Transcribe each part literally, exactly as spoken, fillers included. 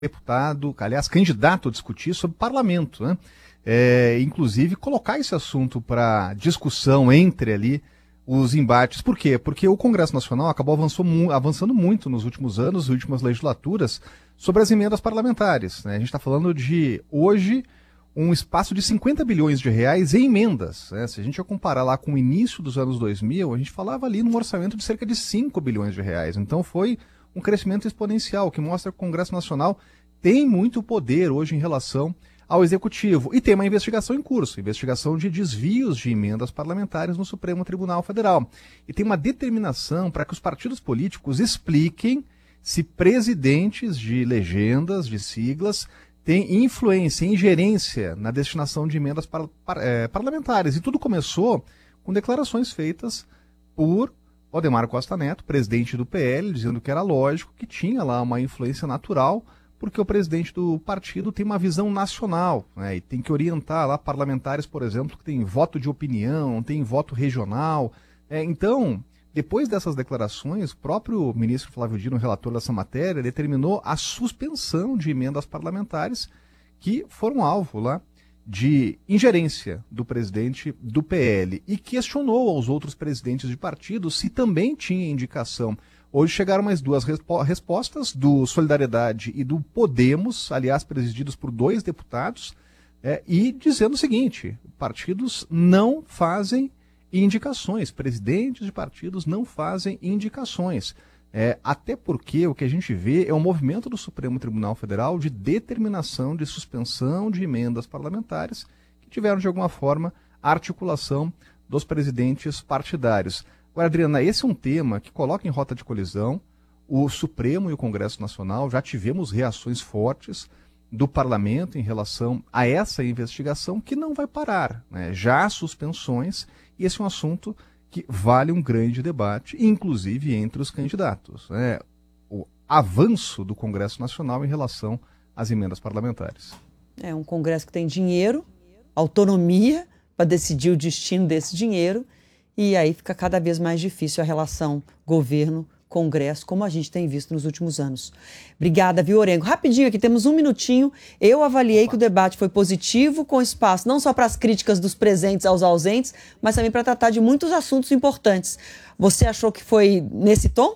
deputado, aliás, candidato a discutir sobre parlamento, né? É, inclusive colocar esse assunto para discussão entre ali os embates. Por quê? Porque o Congresso Nacional acabou avançou mu- avançando muito nos últimos anos, nas últimas legislaturas, sobre as emendas parlamentares, né? A gente está falando de, hoje, um espaço de cinquenta bilhões de reais em emendas, né? Se a gente comparar lá com o início dos anos dois mil, a gente falava ali num orçamento de cerca de cinco bilhões de reais. Então foi um crescimento exponencial, que mostra que o Congresso Nacional tem muito poder hoje em relação ao Executivo. E tem uma investigação em curso, investigação de desvios de emendas parlamentares no Supremo Tribunal Federal. E tem uma determinação para que os partidos políticos expliquem se presidentes de legendas, de siglas, têm influência, ingerência na destinação de emendas par, par, é, parlamentares. E tudo começou com declarações feitas por Waldemar Costa Neto, presidente do P L, dizendo que era lógico que tinha lá uma influência natural, porque o presidente do partido tem uma visão nacional, né, e tem que orientar lá parlamentares, por exemplo, que tem voto de opinião, tem voto regional. É, então, depois dessas declarações, o próprio ministro Flávio Dino, relator dessa matéria, determinou a suspensão de emendas parlamentares que foram alvo lá de ingerência do presidente do P L e questionou aos outros presidentes de partidos se também tinha indicação. Hoje chegaram mais duas respo- respostas, do Solidariedade e do Podemos, aliás, presididos por dois deputados, é, e dizendo o seguinte: partidos não fazem indicações, presidentes de partidos não fazem indicações. É, até porque o que a gente vê é um movimento do Supremo Tribunal Federal de determinação de suspensão de emendas parlamentares que tiveram, de alguma forma, a articulação dos presidentes partidários. Agora, Adriana, esse é um tema que coloca em rota de colisão o Supremo e o Congresso Nacional. Já tivemos reações fortes do Parlamento em relação a essa investigação que não vai parar, né? Já há suspensões, e esse é um assunto que vale um grande debate, inclusive entre os candidatos, né? O avanço do Congresso Nacional em relação às emendas parlamentares. É um Congresso que tem dinheiro, autonomia para decidir o destino desse dinheiro, e aí fica cada vez mais difícil a relação governo-Congresso, como a gente tem visto nos últimos anos. Obrigada, viu, Orengo? Rapidinho aqui, temos um minutinho. Eu avaliei que o debate foi positivo, com espaço não só para as críticas dos presentes aos ausentes, mas também para tratar de muitos assuntos importantes. Você achou que foi nesse tom?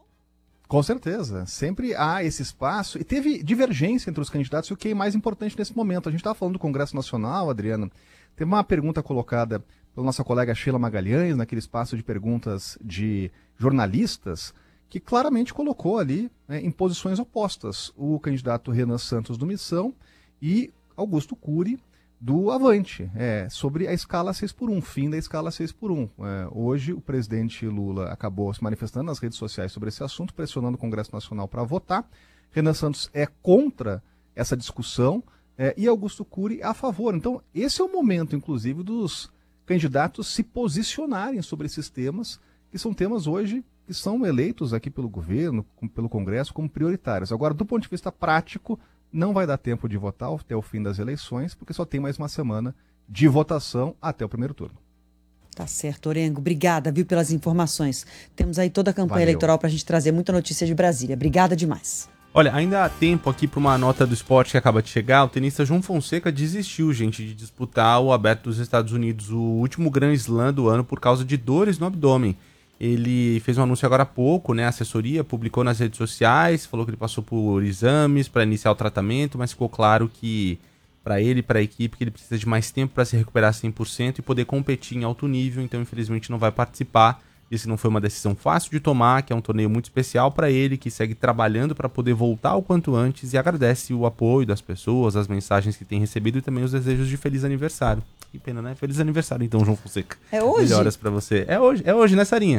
Com certeza. Sempre há esse espaço. E teve divergência entre os candidatos, o que é mais importante nesse momento. A gente estava falando do Congresso Nacional, Adriana. Teve uma pergunta colocada pela nossa colega Sheila Magalhães, naquele espaço de perguntas de jornalistas, que claramente colocou ali, né, em posições opostas o candidato Renan Santos do Missão e Augusto Cury do Avante, é, sobre a escala seis por um, fim da escala seis por um. É, hoje o presidente Lula acabou se manifestando nas redes sociais sobre esse assunto, pressionando o Congresso Nacional para votar. Renan Santos é contra essa discussão, é, e Augusto Cury a favor. Então esse é o momento, inclusive, dos candidatos se posicionarem sobre esses temas, que são temas hoje que são eleitos aqui pelo governo, pelo Congresso, como prioritários. Agora, do ponto de vista prático, não vai dar tempo de votar até o fim das eleições, porque só tem mais uma semana de votação até o primeiro turno. Tá certo, Orengo. Obrigada, viu, pelas informações. Temos aí toda a campanha Valeu. eleitoral para a gente trazer muita notícia de Brasília. Obrigada demais. Olha, ainda há tempo aqui para uma nota do esporte que acaba de chegar. O tenista João Fonseca desistiu, gente, de disputar o Aberto dos Estados Unidos, o último Grand Slam do ano, por causa de dores no abdômen. Ele fez um anúncio agora há pouco, né? A assessoria publicou nas redes sociais, falou que ele passou por exames para iniciar o tratamento, mas ficou claro que para ele e para a equipe que ele precisa de mais tempo para se recuperar cem por cento e poder competir em alto nível, então infelizmente não vai participar. Isso não foi uma decisão fácil de tomar, que é um torneio muito especial para ele, que segue trabalhando para poder voltar o quanto antes, e agradece o apoio das pessoas, as mensagens que tem recebido e também os desejos de feliz aniversário. Que pena, né? Feliz aniversário então, João Fonseca. É hoje? Melhoras para você. É hoje, é hoje, né, Sarinha?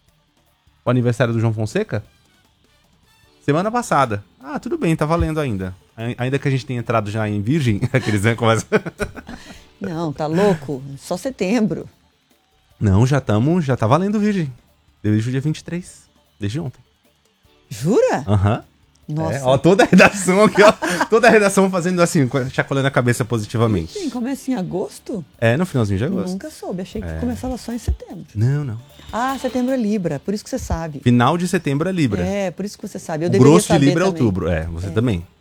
O aniversário do João Fonseca? Semana passada. Ah, tudo bem, tá valendo ainda. Ainda que a gente tenha entrado já em virgem, aqueles, né, começa... Não, tá louco? Só setembro. Não, já estamos, já tá valendo virgem. Desde o dia vinte e três, desde ontem. Jura? Aham. Uhum. Nossa. É, ó, toda a redação aqui, ó. Toda a redação fazendo assim, chacoalhando a cabeça positivamente. Sim, começa em agosto? É, no finalzinho de agosto. Nunca soube, achei que É. começava só em setembro. Não, não. Ah, setembro é Libra, por isso que você sabe. Final de setembro é Libra. É, por isso que você sabe. Eu O deveria grosso de saber Libra é também. outubro. É, você É. também.